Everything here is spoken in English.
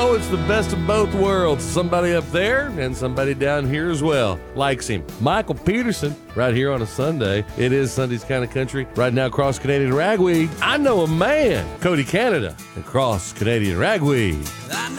Oh, it's the best of both worlds. Somebody up there and somebody down here as well likes him. Michael Peterson, right here on a Sunday. It is Sunday's Kind of Country. Right now, Cross Canadian Ragweed. I know a man, Cody Canada, and Cross Canadian Ragweed.